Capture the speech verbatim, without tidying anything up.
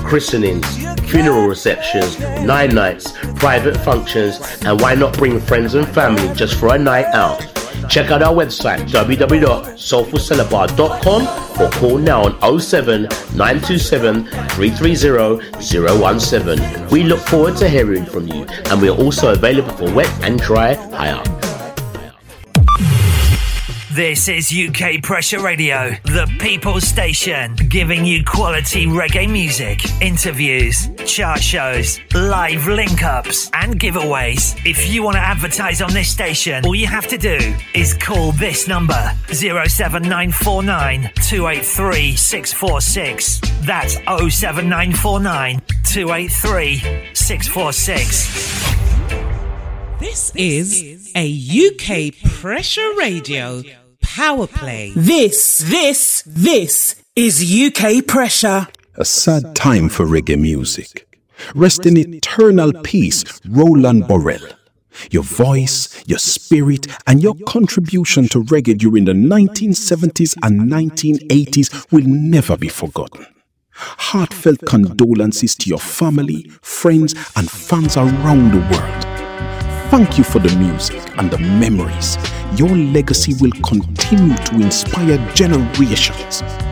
christenings, funeral receptions, nine nights, private functions, and why not bring friends and family just for a night out? Check out our website w w w dot soulful cellar bar dot com or call now on oh seven nine two seven three three zero zero one seven. We look forward to hearing from you, and we are also available for wet and dry hire. This is U K Pressure Radio, the People's Station, giving you quality reggae music, interviews, chart shows, live link-ups, and giveaways. If you want to advertise on this station, all you have to do is call this number, oh seven nine four nine two eight three six four six. That's oh seven nine four nine two eight three six four six. This is a U K Pressure Radio Power Play. This, this, this is U K Pressure. A sad time for reggae music. Rest in eternal peace, Roland Borrell. Your voice, your spirit, and your contribution to reggae during the nineteen seventies and nineteen eighties will never be forgotten. Heartfelt condolences to your family, friends, and fans around the world. Thank you for the music and the memories. Your legacy will continue to inspire generations.